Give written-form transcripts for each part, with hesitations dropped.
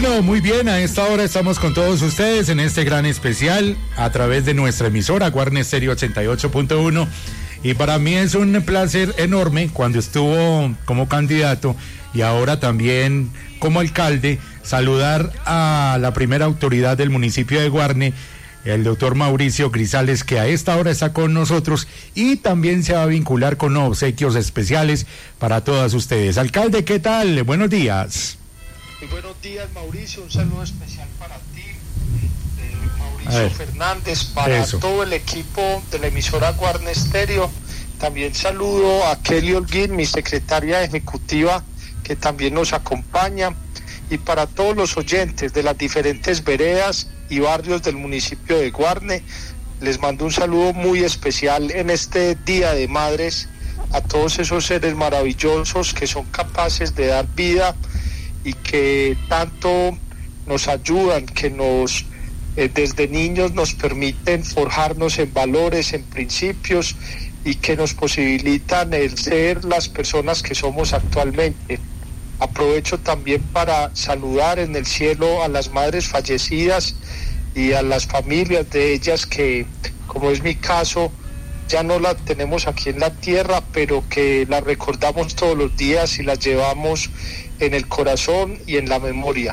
Bueno, muy bien, a esta hora estamos con todos ustedes en este gran especial a través de nuestra emisora Guarne Stereo 88.1 y para mí es un placer enorme cuando estuvo como candidato y ahora también como alcalde saludar a la primera autoridad del municipio de Guarne, el doctor Mauricio Grisales, que a esta hora está con nosotros y también se va a vincular con obsequios especiales para todas ustedes. Alcalde, ¿qué tal? Buenos días. Muy buenos días, Mauricio, un saludo especial para ti, Mauricio Fernández, para todo el equipo de la emisora Guarne Stereo. También saludo a Kelly Holguín, mi secretaria ejecutiva, que también nos acompaña, y para todos los oyentes de las diferentes veredas y barrios del municipio de Guarne, les mando un saludo muy especial en este Día de Madres a todos esos seres maravillosos que son capaces de dar vida y que tanto nos ayudan, que nos desde niños nos permiten forjarnos en valores, en principios y que nos posibilitan el ser las personas que somos actualmente. Aprovecho también para saludar en el cielo a las madres fallecidas y a las familias de ellas que, como es mi caso, ya no la tenemos aquí en la tierra, pero que la recordamos todos los días y la llevamos en el corazón y en la memoria.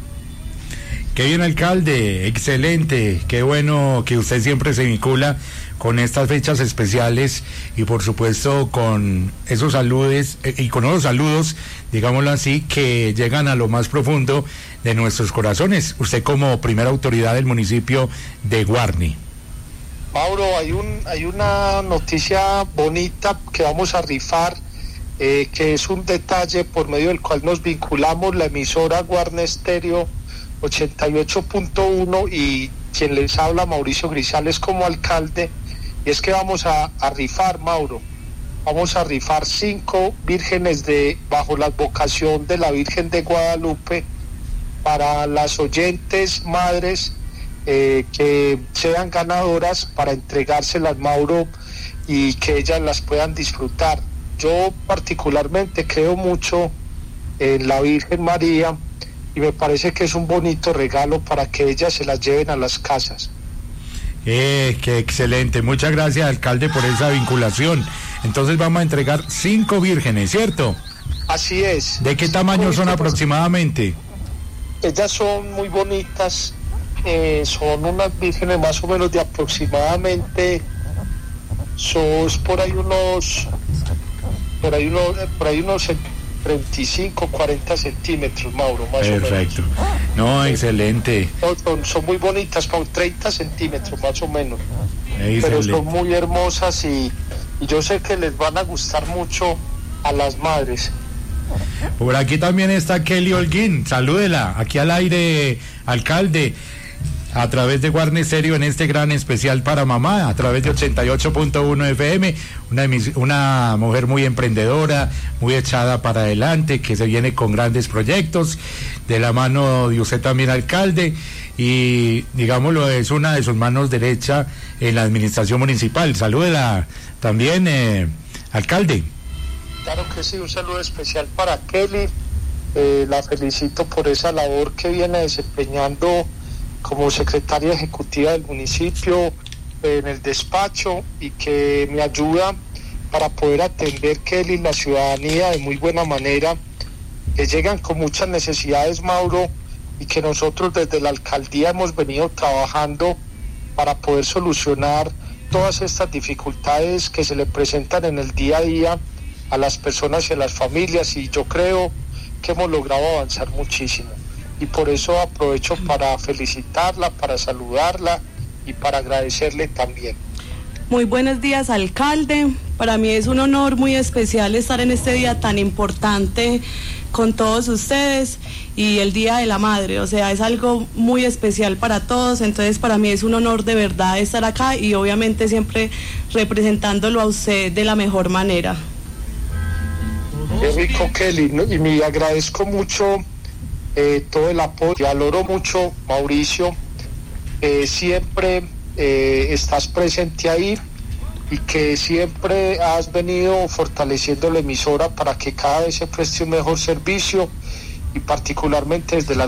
Qué bien, alcalde, excelente, qué bueno que usted siempre se vincula con estas fechas especiales y por supuesto con esos saludos y con esos saludos, digámoslo así, que llegan a lo más profundo de nuestros corazones. Usted como primera autoridad del municipio de Guarne. Mauro, hay una noticia bonita que vamos a rifar, que es un detalle por medio del cual nos vinculamos la emisora Guarne Stereo 88.1 y quien les habla, Mauricio Grisales, como alcalde, y es que vamos a rifar, Mauro, vamos a rifar 5 vírgenes bajo la advocación de la Virgen de Guadalupe para las oyentes madres que sean ganadoras, para entregárselas, Mauro, y que ellas las puedan disfrutar. Yo particularmente creo mucho en la Virgen María y me parece que es un bonito regalo para que ellas se las lleven a las casas. Qué excelente, muchas gracias, alcalde, por esa vinculación. Entonces vamos a entregar 5 vírgenes, ¿cierto? Así es. ¿De qué tamaño son aproximadamente? Ellas son muy bonitas, son unas vírgenes más o menos de aproximadamente, son por ahí unos 35, 40 centímetros, Mauro, más o menos. Perfecto. No, excelente. Son muy bonitas, con 30 centímetros más o menos. Excelente. Pero son muy hermosas y yo sé que les van a gustar mucho a las madres. Por aquí también está Kelly Holguín, salúdela, aquí al aire, alcalde, a través de Guarne Stereo en este gran especial para mamá, a través de 88.1 FM, una mujer muy emprendedora, muy echada para adelante, que se viene con grandes proyectos, de la mano de usted también, alcalde, y digámoslo, es una de sus manos derecha en la administración municipal. Salúdela también, alcalde. Claro que sí, un saludo especial para Kelly, la felicito por esa labor que viene desempeñando como secretaria ejecutiva del municipio en el despacho y que me ayuda para poder atender, Kelly, la ciudadanía de muy buena manera, que llegan con muchas necesidades, Mauro, y que nosotros desde la alcaldía hemos venido trabajando para poder solucionar todas estas dificultades que se le presentan en el día a día a las personas y a las familias, y yo creo que hemos logrado avanzar muchísimo. Y por eso aprovecho para felicitarla, para saludarla y para agradecerle también. Muy buenos días, alcalde. Para mí es un honor muy especial estar en este día tan importante con todos ustedes y el Día de la Madre, o sea, es algo muy especial para todos, entonces para mí es un honor de verdad estar acá y obviamente siempre representándolo a usted de la mejor manera. Qué rico, Kelly, ¿no? Y me agradezco mucho todo el apoyo, valoro mucho, Mauricio, siempre estás presente ahí y que siempre has venido fortaleciendo la emisora para que cada vez se preste un mejor servicio y particularmente desde la